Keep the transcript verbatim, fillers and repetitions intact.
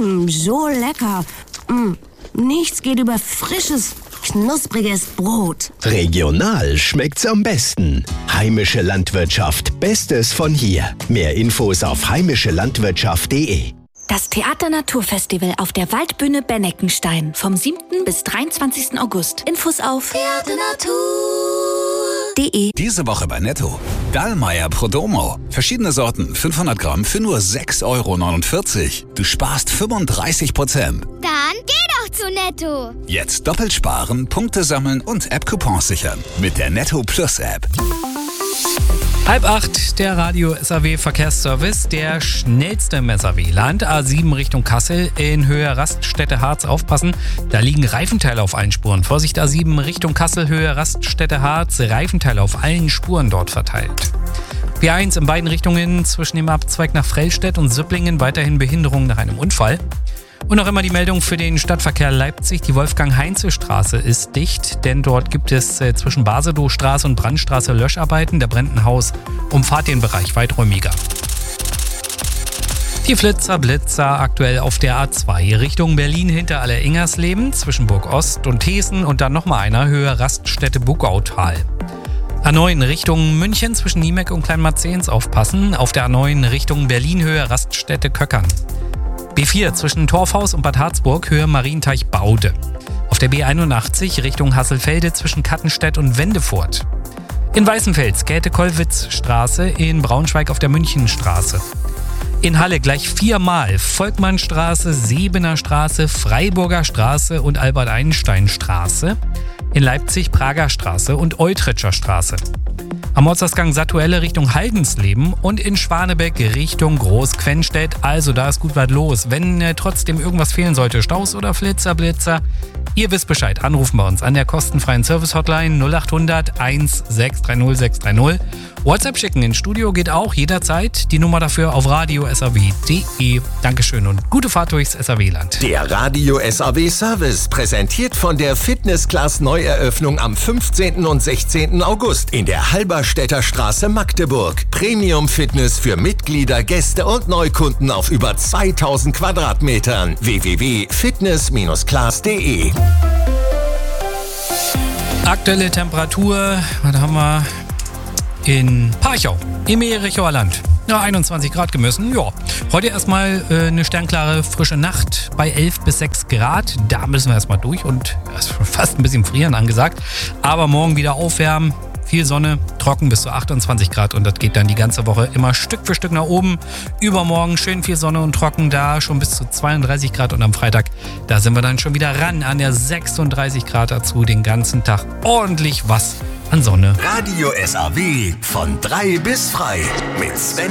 Mmm, so lecker. Mm, nichts geht über frisches, knuspriges Brot. Regional schmeckt's am besten. Heimische Landwirtschaft, Bestes von hier. Mehr Infos auf heimische landwirtschaft punkt de. Das Theater-Naturfestival auf der Waldbühne Benneckenstein vom siebten bis dreiundzwanzigsten August. Infos auf theaternatur punkt de. Diese Woche bei Netto. Dallmayr Prodomo. Verschiedene Sorten, fünfhundert Gramm für nur sechs Euro neunundvierzig. Du sparst fünfunddreißig Prozent. Dann geh doch zu Netto. Jetzt doppelt sparen, Punkte sammeln und App-Coupons sichern. Mit der Netto Plus App. Halb acht, der Radio S A W Verkehrsservice, der schnellste im S A W-Land. A sieben Richtung Kassel in Höhe Raststätte Harz. Aufpassen, da liegen Reifenteile auf allen Spuren. Vorsicht, A sieben Richtung Kassel, Höhe Raststätte Harz. Reifenteile auf allen Spuren dort verteilt. B eins in beiden Richtungen zwischen dem Abzweig nach Frellstedt und Süpplingen. Weiterhin Behinderung nach einem Unfall. Und noch immer die Meldung für den Stadtverkehr Leipzig. Die Wolfgang-Heinze-Straße ist dicht, denn dort gibt es äh, zwischen Basedowstraße und Brandstraße Löscharbeiten. Da brennt ein Haus. Umfahrt den Bereich weiträumiger. Die Flitzer, Blitzer aktuell auf der A zwei Richtung Berlin hinter Aller-Ingersleben zwischen Burg Ost und Hessen und dann nochmal einer Höhe Raststätte Bugautal. A neun Richtung München zwischen Niemek und Kleinmarzens aufpassen. Auf der A neun Richtung Berlin Höhe Raststätte Köckern. B vier zwischen Torfhaus und Bad Harzburg, Höhe Marienteich Baude. Auf der B einundachtzig Richtung Hasselfelde zwischen Kattenstedt und Wendefurt. In Weißenfels Käthe-Kollwitz-Straße, in Braunschweig auf der Münchenstraße. In Halle gleich viermal Volkmannstraße, Sebener Straße, Freiburger Straße und Albert-Einstein-Straße. In Leipzig Prager Straße und Eutritscher Straße. Am Ortsausgang Satuelle Richtung Haldensleben und in Schwanebeck Richtung Großquennstedt. Also da ist gut was los. Wenn äh, trotzdem irgendwas fehlen sollte, Staus oder Flitzer, Blitzer, ihr wisst Bescheid. Anrufen bei uns an der kostenfreien Service-Hotline null acht hundert eins sechs drei null sechs drei null. WhatsApp schicken ins Studio geht auch jederzeit. Die Nummer dafür auf radio s a w punkt de. Dankeschön und gute Fahrt durchs S A W-Land. Der Radio S A W Service, präsentiert von der Fitness-Class Neueröffnung am fünfzehnten und sechzehnten August in der Halberstädter Straße Magdeburg. Premium-Fitness für Mitglieder, Gäste und Neukunden auf über zweitausend Quadratmetern. w w w punkt fitness class punkt de. Aktuelle Temperatur, was haben wir? In Parchau, im Mehrichower Land. Ja, einundzwanzig Grad gemessen. Ja, heute erstmal äh, eine sternklare, frische Nacht bei elf bis sechs Grad. Da müssen wir erstmal durch und es ist fast ein bisschen frieren angesagt. Aber morgen wieder aufwärmen. Viel Sonne, trocken bis zu achtundzwanzig Grad und das geht dann die ganze Woche immer Stück für Stück nach oben. Übermorgen schön viel Sonne und trocken, da schon bis zu zweiunddreißig Grad und am Freitag, da sind wir dann schon wieder ran an der sechsunddreißig Grad dazu, den ganzen Tag ordentlich was an Sonne. Radio S A W von drei bis frei mit Sven